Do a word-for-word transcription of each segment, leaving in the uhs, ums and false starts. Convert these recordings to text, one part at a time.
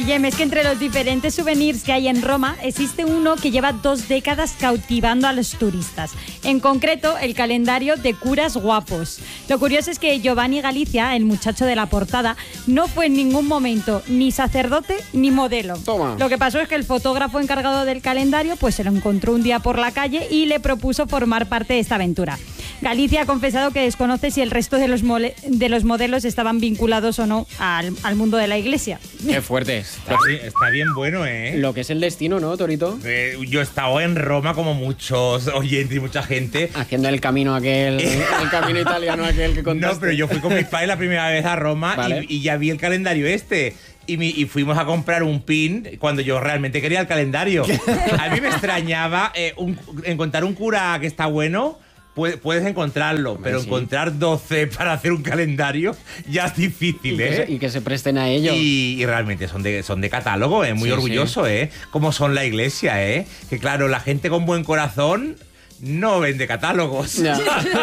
Guillem, es que entre los diferentes souvenirs que hay en Roma existe uno que lleva dos décadas cautivando a los turistas. En concreto, el calendario de curas guapos. Lo curioso es que Giovanni Galizia, el muchacho de la portada, no fue en ningún momento ni sacerdote ni modelo. Toma. Lo que pasó es que el fotógrafo encargado del calendario pues se lo encontró un día por la calle y le propuso formar parte de esta aventura. Galizia ha confesado que desconoce si el resto de los, mole, de los modelos estaban vinculados o no al, al mundo de la iglesia. Qué fuerte. Está, está bien bueno, ¿eh? Lo que es el destino, ¿no, Torito? Eh, yo he estado en Roma como muchos oyentes y mucha gente. Haciendo el camino aquel, el camino italiano aquel que contaste. No, pero yo fui con mis padres la primera vez a Roma, vale. y, y ya vi el calendario este. Y, mi, y fuimos a comprar un pin cuando yo realmente quería el calendario. A mí me extrañaba eh, un, encontrar un cura que está bueno. Puedes encontrarlo, pero sí. encontrar doce para hacer un calendario ya es difícil, y ¿eh? Que se, y que se presten a ello. Y, y realmente son de, son de catálogo, ¿eh? Muy sí, orgulloso, sí. ¿eh? Como son la iglesia, ¿eh? Que claro, la gente con buen corazón no vende catálogos. No.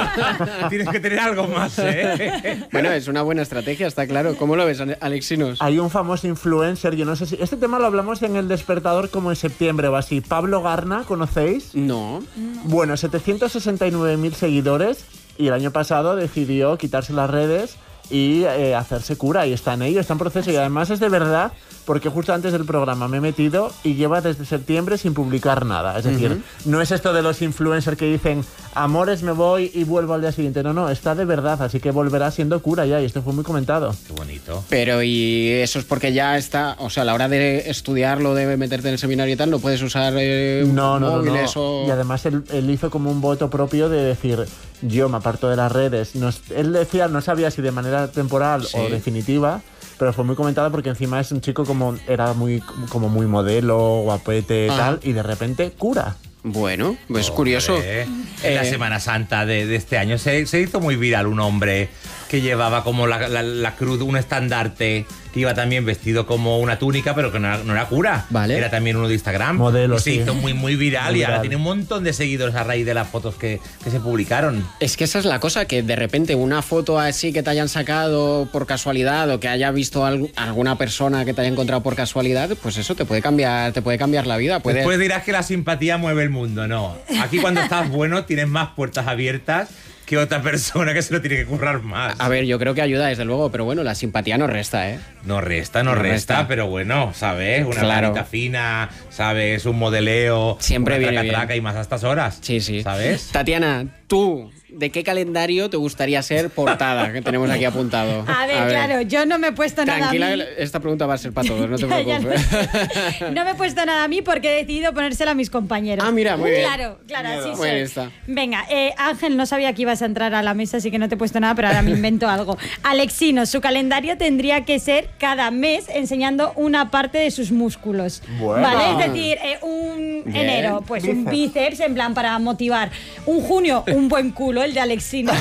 Tienes que tener algo más, ¿eh? Bueno, es una buena estrategia, está claro. ¿Cómo lo ves, Alexinos? Hay un famoso influencer, yo no sé si... Este tema lo hablamos en El Despertador como en septiembre o así. Pablo Garna, ¿conocéis? No. Bueno, setecientos sesenta y nueve mil seguidores y el año pasado decidió quitarse las redes y eh, hacerse cura, y está en ello, está en proceso, y además es de verdad, porque justo antes del programa me he metido y lleva desde septiembre sin publicar nada. Es decir, uh-huh. no es esto de los influencers que dicen amores, me voy y vuelvo al día siguiente. No, no, está de verdad, así que volverá siendo cura ya, y esto fue muy comentado. Qué bonito. Pero y eso es porque ya está, o sea, a la hora de estudiarlo, de meterte en el seminario y tal, no puedes usar eh, no, no, móviles no, no. o... Y además él, él hizo como un voto propio de decir, yo me aparto de las redes. No, él decía, no sabía si de manera temporal sí. o definitiva, pero fue muy comentado porque encima es un chico como era muy como muy modelo, guapete y ah. tal, y de repente cura. Bueno, pues Hombre, curioso. En eh, la Semana Santa de, de este año se, se hizo muy viral un hombre que llevaba como la, la, la cruz, un estandarte, que iba también vestido como una túnica, pero que no era, no era cura. Vale. Era también uno de Instagram. Modelo, y se sí. hizo muy, muy viral, muy y ahora viral. tiene un montón de seguidores a raíz de las fotos que, que se publicaron. Es que esa es la cosa, que de repente una foto así que te hayan sacado por casualidad o que haya visto alg- alguna persona que te haya encontrado por casualidad, pues eso te puede cambiar, te puede cambiar la vida. Puede... Después dirás que la simpatía mueve el mundo, no. Aquí cuando estás bueno tienes más puertas abiertas que otra persona que se lo tiene que currar más. A ver, yo creo que ayuda desde luego, pero bueno, la simpatía no resta, ¿eh? No resta, no, no resta, resta, pero bueno, ¿sabes? Una claro. carita fina, ¿sabes? Un modeleo. Siempre una viene traca, traca bien. Y más a estas horas. Sí, sí. ¿Sabes? Tatiana, tú, ¿de qué calendario te gustaría ser portada? Que tenemos aquí apuntado. A ver, a ver. claro, yo no me he puesto Tranquila, nada a mí. Esta pregunta va a ser para todos, no te ya, preocupes. Ya no. no me he puesto nada a mí porque he decidido ponérsela a mis compañeros. Ah, mira, muy bien. Claro, claro, así Muy bien soy. está. Venga, eh, Ángel, no sabía que ibas a entrar a la mesa, así que no te he puesto nada, pero ahora me invento algo. Alexino, su calendario tendría que ser cada mes enseñando una parte de sus músculos. Bueno. ¿Vale? Es decir, eh, un Bien. enero, pues Bíceps. un bíceps, en plan para motivar. Un junio, un buen culo, el de Alexino.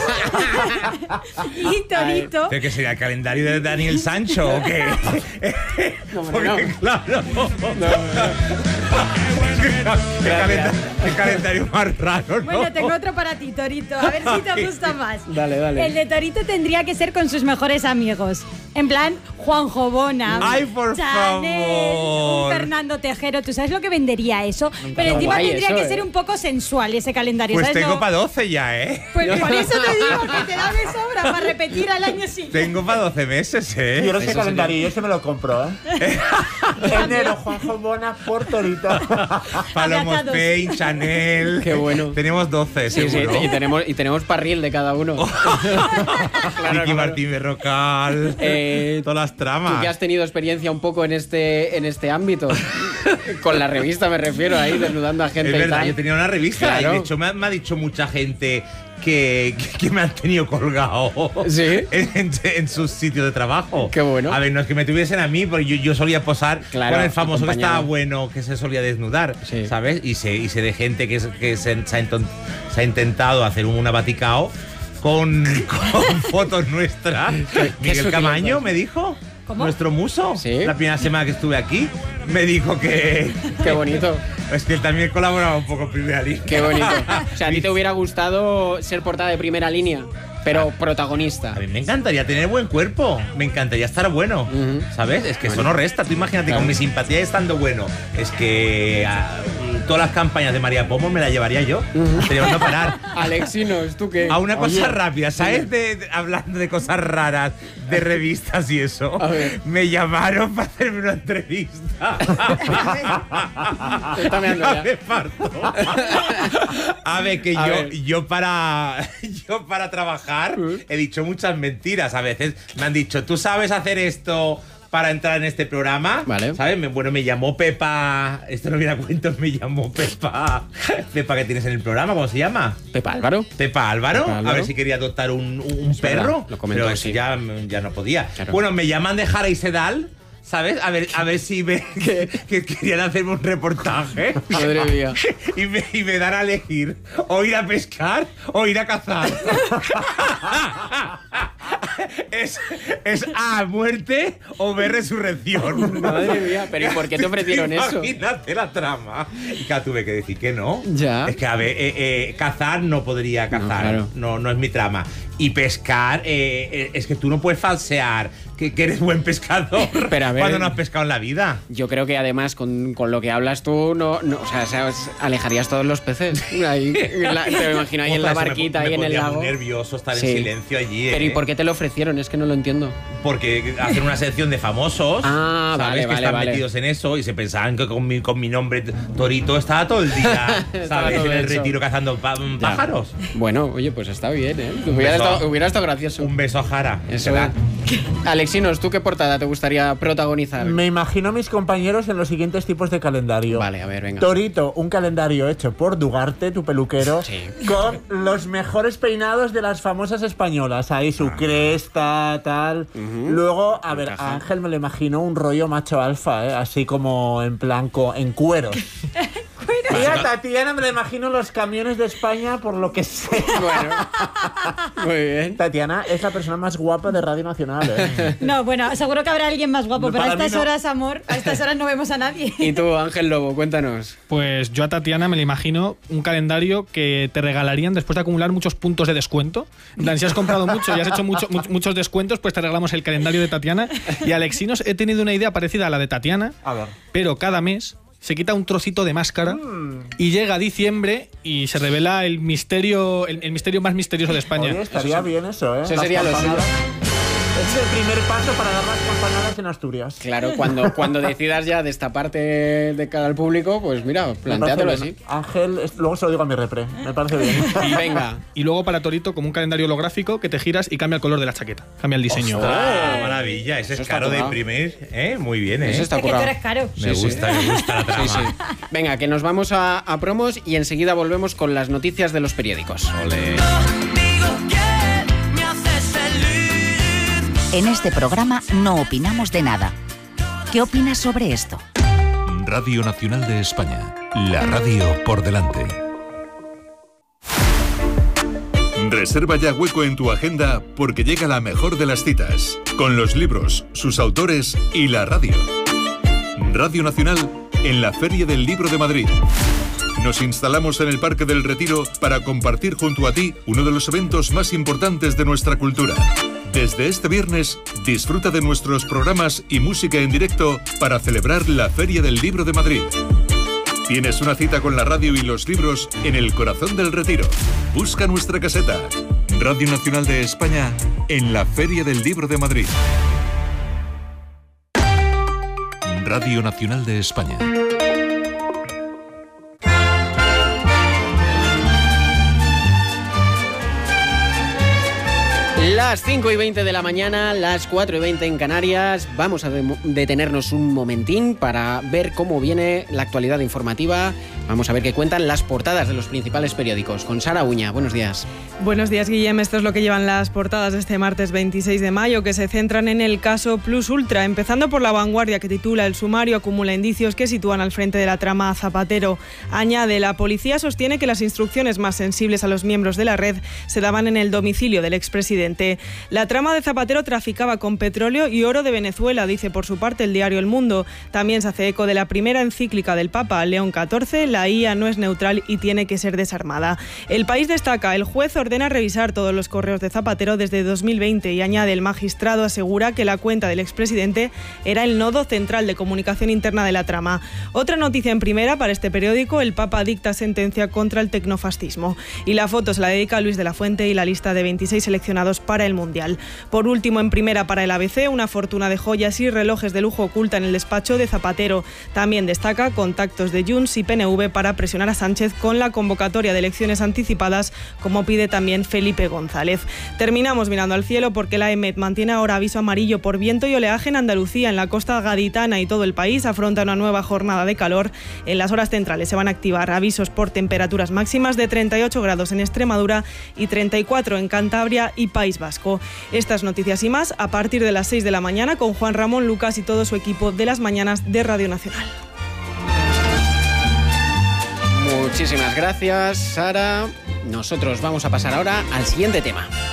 Y Torito. ¿Pero que sería el calendario de Daniel Sancho o qué? No, Porque, no. claro. No, ¿Qué, calenda- qué calendario más raro, ¿no? Bueno, tengo otro para ti, Torito. A ver si te gusta más. Dale, dale. El de Torito tendría que ser con sus mejores amigos. En plan, Juanjo Bona. ¡Ay, por Chanel, favor! un Fernando Tejero. ¿Tú sabes lo que vendería eso? Pero encima guay tendría eso, que eh. ser un poco sensual ese calendario. Pues ¿sabes? tengo No- para doce ya, ¿eh? Pues por eso te digo que te da de sobra para repetir al año siguiente. Tengo para doce meses, ¿eh? Yo no sé Eso calendario, sería- yo se me lo compro, ¿eh? Enero, Juanjo Bona por Torito. Palomos Abrazados. Pain, Chanel. Qué bueno. Tenemos doce, Sí, sí, seguro. y tenemos, y tenemos parril de cada uno. Claro, Ricky claro. Martín Berrocal. Eh, todas las Tú tramas. que has tenido experiencia un poco en este, en este ámbito, con la revista me refiero, ahí desnudando a gente Es y verdad, tal. yo tenía una revista Claro. y de hecho me ha, me ha dicho mucha gente que, que, que me han tenido colgado ¿Sí? en, en, en sus sitios de trabajo. Qué bueno. A ver, no es que me tuviesen a mí, porque yo, yo solía posar Claro, con el famoso que acompañado. estaba bueno, que se solía desnudar, Sí. ¿sabes? Y sé, y sé de gente que, es- que se, se ha inton- se ha intentado hacer una baticao con, con fotos nuestras. qué Miguel sutileza. Camaño me dijo, ¿Cómo? nuestro muso, Sí. la primera semana que estuve aquí, me dijo que... Qué bonito, Es que él también colaboraba un poco en primera línea. qué bonito. O sea, ¿a ti te hubiera gustado ser portada de primera línea? pero protagonista. A mí me encantaría tener buen cuerpo, me encantaría estar bueno, uh-huh. ¿sabes? Es que bueno. Eso no resta, tú imagínate, claro. Con mi simpatía estando bueno, es que uh, todas las campañas de María Pombo me las llevaría yo, uh-huh. Pero no parar. Alexinos, ¿tú qué? A una cosa Oye. rápida, ¿sabes? De, de, hablando de cosas raras, de revistas y eso, me llamaron para hacerme una entrevista. Está meando ya. Me parto. A ver, que a yo, ver. yo para yo para trabajar he dicho muchas mentiras. A veces me han dicho, ¿tú sabes hacer esto para entrar en este programa? Vale. ¿Sabes? Me, bueno, me llamó Pepa. Esto no viene a cuento, me llamó Pepa. Pepa, que tienes en el programa, ¿cómo se llama? Pepa Álvaro. Pepa Álvaro. Pepa Álvaro. A ver si quería adoptar un, un perro. Lo comentó, pero sí. ya, ya no podía. Claro. Bueno, me llaman de Jara y Sedal. ¿Sabes? A ver, a ver si me, que, que querían hacerme un reportaje. Madre mía. Y me, y me dan a elegir o ir a pescar o ir a cazar. es, es A, muerte, o B, resurrección. Madre mía, pero ¿y por qué te ofrecieron eso? Imagínate la trama. Y claro, tuve que decir que no. Ya. Es que, a ver, eh, eh, cazar no podría cazar. No, claro. no, no es mi trama. Y pescar, eh, eh, es que tú no puedes falsear que, que eres buen pescador pero a ver, cuando no has pescado en la vida. Yo creo que además con, con lo que hablas tú, no, no, o sea, sabes, alejarías todos los peces. Ahí, la, te lo imagino ahí en la barquita, me, me ahí en el lago. Muy nervioso estar sí. en silencio allí. Pero ¿eh? ¿y por qué te lo ofrecieron? Es que no lo entiendo. Porque hacen una sección de famosos, ah, ¿sabes? Vale, que vale, están vale. metidos en eso y se pensaban que con mi, con mi nombre Torito estaba todo el día, ¿sabes? En el retiro cazando pájaros. Bueno, oye, pues está bien, ¿eh? Hubiera estado, hubiera estado gracioso. Un beso a Jara. Eso. Alexinos, ¿tú qué portada te gustaría protagonizar? Me imagino a mis compañeros en los siguientes tipos de calendario. Vale, a ver, venga. Torito, un calendario hecho por Dugarte, tu peluquero, sí. con los mejores peinados de las famosas españolas. Ahí su cresta, tal. Uh-huh. Luego, a ver, a Ángel me lo imagino un rollo macho alfa, ¿eh? Así como en blanco, en cueros. Y a Tatiana me la imagino los camiones de España, por lo que sé. Bueno, muy bien. Tatiana es la persona más guapa de Radio Nacional, ¿eh? No, bueno, seguro que habrá alguien más guapo, no, pero a estas no. horas, amor, a estas horas no vemos a nadie. ¿Y tú, Ángel Lobo, cuéntanos? Pues yo a Tatiana me la imagino un calendario que te regalarían después de acumular muchos puntos de descuento. En plan, si has comprado mucho y has hecho mucho, much, muchos descuentos, pues te regalamos el calendario de Tatiana. Y Alexinos, he tenido una idea parecida a la de Tatiana, a ver. Pero cada mes se quita un trocito de máscara mm. y llega a diciembre y se revela el misterio el, el misterio más misterioso de España. Oye, estaría eso, bien eso, ¿eh? Eso sería lo suyo. Es el primer paso para dar las campanadas en Asturias. Claro, cuando, cuando decidas ya destaparte de cara al público, pues mira, plantéatelo así. Ángel, luego se lo digo a mi repre, me parece bien. Y venga. Y luego para Torito, como un calendario holográfico que te giras y cambia el color de la chaqueta, cambia el diseño. ¡Ah, oh, maravilla! Ese eso es caro de imprimir, ¿eh? Muy bien, ¿eh? Eso está es que tú eres caro. Me sí, gusta, sí. me gusta la trama. Sí, sí. Venga, que nos vamos a, a promos y enseguida volvemos con las noticias de los periódicos. Olé. En este programa no opinamos de nada. ¿Qué opinas sobre esto? Radio Nacional de España. La radio por delante. Reserva ya hueco en tu agenda porque llega la mejor de las citas, con los libros, sus autores y la radio. Radio Nacional en la Feria del Libro de Madrid. Nos instalamos en el Parque del Retiro para compartir junto a ti uno de los eventos más importantes de nuestra cultura. Desde este viernes, disfruta de nuestros programas y música en directo para celebrar la Feria del Libro de Madrid. Tienes una cita con la radio y los libros en el corazón del Retiro. Busca nuestra caseta. Radio Nacional de España en la Feria del Libro de Madrid. Radio Nacional de España. Las cinco y veinte de la mañana, las cuatro y veinte en Canarias. Vamos a de- detenernos un momentín para ver cómo viene la actualidad informativa. Vamos a ver qué cuentan las portadas de los principales periódicos. Con Sara Uña, buenos días. Buenos días, Guillem. Esto es lo que llevan las portadas de este martes veintiséis de mayo, que se centran en el caso Plus Ultra, empezando por La Vanguardia, que titula "El sumario acumula indicios que sitúan al frente de la trama a Zapatero". Añade: la policía sostiene que las instrucciones más sensibles a los miembros de la red se daban en el domicilio del expresidente. muerte. La trama de Zapatero traficaba con petróleo y oro de Venezuela, dice por su parte el diario El Mundo. También se hace eco de la primera encíclica del Papa León catorce, la I A no es neutral y tiene que ser desarmada. El País destaca, el juez ordena revisar todos los correos de Zapatero desde dos mil veinte y añade, el magistrado asegura que la cuenta del expresidente era el nodo central de comunicación interna de la trama. Otra noticia en primera para este periódico, el Papa dicta sentencia contra el tecnofascismo. Y la foto se la dedica a Luis de la Fuente y la lista de veintiséis seleccionados para el Mundial. Por último, en primera para el A B C, una fortuna de joyas y relojes de lujo oculta en el despacho de Zapatero. También destaca contactos de Junts y P N V para presionar a Sánchez con la convocatoria de elecciones anticipadas, como pide también Felipe González. Terminamos mirando al cielo porque la EMET mantiene ahora aviso amarillo por viento y oleaje en Andalucía, en la costa gaditana y todo el país afronta una nueva jornada de calor. En las horas centrales se van a activar avisos por temperaturas máximas de treinta y ocho grados en Extremadura y treinta y cuatro en Cantabria y País Vasco. Estas noticias y más a partir de las seis de la mañana con Juan Ramón Lucas y todo su equipo de las mañanas de Radio Nacional. Muchísimas gracias, Sara. Nosotros vamos a pasar ahora al siguiente tema.